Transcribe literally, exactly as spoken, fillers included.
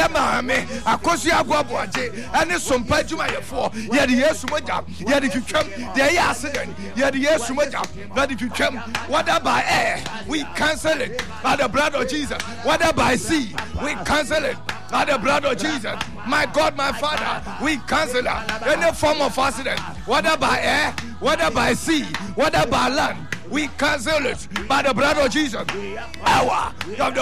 Mame, Akosia Guabuaje, and the Sumpa Jumayafo, Yet yes, Sumaja, yet if you come, there are accident, yet yes, Sumaja, but if you come, whether by air, we cancel it by the blood of Jesus, whether by sea, we cancel it by the blood of Jesus. My God, my Father, we cancel it. Any form of accident, whether by air, whether by sea, whether by land, we cancel it by the blood of Jesus. Power of the